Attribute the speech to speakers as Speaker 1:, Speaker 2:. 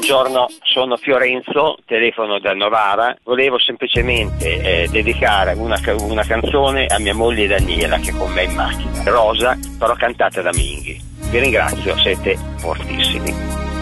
Speaker 1: Buongiorno, sono Fiorenzo, telefono da Novara. Volevo semplicemente dedicare una canzone a mia moglie Daniela, che è con me in macchina. Rosa, però cantata da Minghi. Vi ringrazio, siete fortissimi.